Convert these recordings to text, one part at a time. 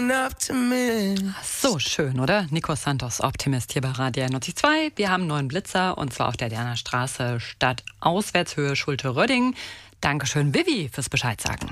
So schön, oder? Nico Santos, Optimist hier bei Radio 91.2. Wir haben einen neuen Blitzer und zwar auf der Derner Straße, Stadt Auswärtshöhe Schulte-Rödding. Dankeschön, Vivi, fürs Bescheid sagen.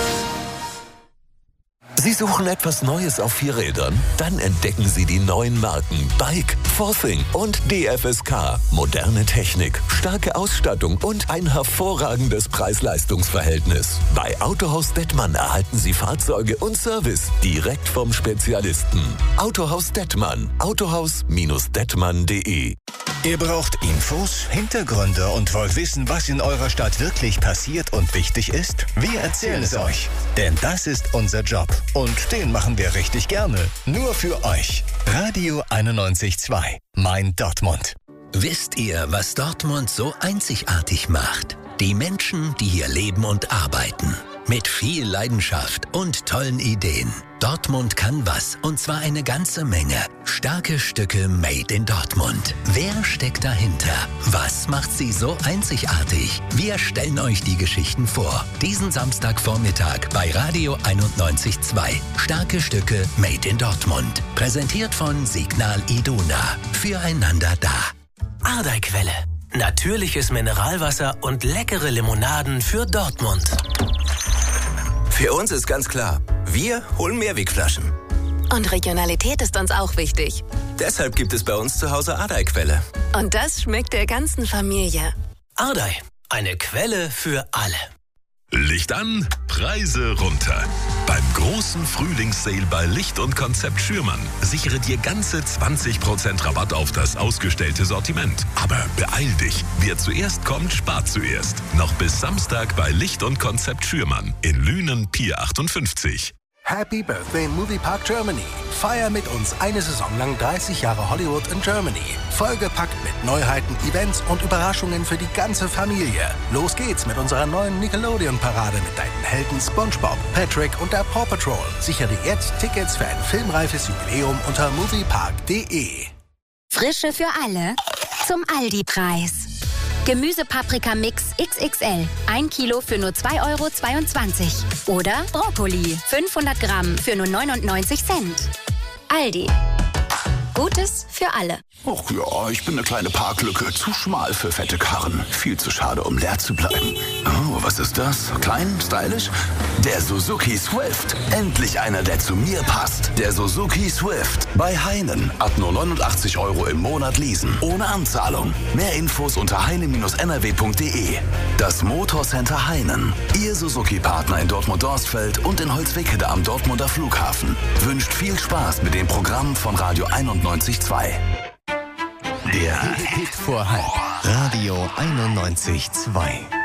Sie suchen etwas Neues auf Vierrädern? Dann entdecken Sie die neuen Marken Bike, Forthing und DFSK. Moderne Technik, starke Ausstattung und ein hervorragendes Preis-Leistungs-Verhältnis. Bei Autohaus Dettmann erhalten Sie Fahrzeuge und Service direkt vom Spezialisten. Autohaus Dettmann. Autohaus-dettmann.de. Ihr braucht Infos, Hintergründe und wollt wissen, was in eurer Stadt wirklich passiert und wichtig ist? Wir erzählen es euch. Denn das ist unser Job. Und den machen wir richtig gerne. Nur für euch. Radio 91.2. Mein Dortmund. Wisst ihr, was Dortmund so einzigartig macht? Die Menschen, die hier leben und arbeiten. Mit viel Leidenschaft und tollen Ideen. Dortmund kann was, und zwar eine ganze Menge. Starke Stücke made in Dortmund. Wer steckt dahinter? Was macht sie so einzigartig? Wir stellen euch die Geschichten vor. Diesen Samstagvormittag bei Radio 91.2. Starke Stücke made in Dortmund. Präsentiert von Signal Iduna. Füreinander da. Ardeiquelle. Natürliches Mineralwasser und leckere Limonaden für Dortmund. Für uns ist ganz klar, wir holen Mehrwegflaschen. Und Regionalität ist uns auch wichtig. Deshalb gibt es bei uns zu Hause Ardeiquelle. Und das schmeckt der ganzen Familie. Ardei, eine Quelle für alle. Licht an, Preise runter. Beim großen Frühlingssale bei Licht und Konzept Schürmann sichere dir ganze 20% Rabatt auf das ausgestellte Sortiment. Aber beeil dich, wer zuerst kommt, spart zuerst. Noch bis Samstag bei Licht und Konzept Schürmann in Lünen Pier 58. Happy Birthday Moviepark Germany. Feier mit uns eine Saison lang 30 Jahre Hollywood in Germany. Vollgepackt mit Neuheiten, Events und Überraschungen für die ganze Familie. Los geht's mit unserer neuen Nickelodeon-Parade mit deinen Helden SpongeBob, Patrick und der Paw Patrol. Sichere jetzt Tickets für ein filmreifes Jubiläum unter moviepark.de. Frische für alle zum Aldi-Preis. Gemüsepaprika-Mix XXL. 1 Kilo für nur 2,22 €. Oder Brokkoli. 500 Gramm für nur 99 Cent. Aldi. Gutes für alle. Och ja, ich bin eine kleine Parklücke. Zu schmal für fette Karren. Viel zu schade, um leer zu bleiben. Oh, was ist das? Klein, stylisch? Der Suzuki Swift. Endlich einer, der zu mir passt. Der Suzuki Swift. Bei Heinen. Ab nur 89 € im Monat leasen. Ohne Anzahlung. Mehr Infos unter heine-nrw.de. Das Motorcenter Heinen. Ihr Suzuki-Partner in Dortmund-Dorstfeld und in Holzwickede am Dortmunder Flughafen. Wünscht viel Spaß mit dem Programm von Radio 91.2. Der Hit vor Halb. Radio 91.2.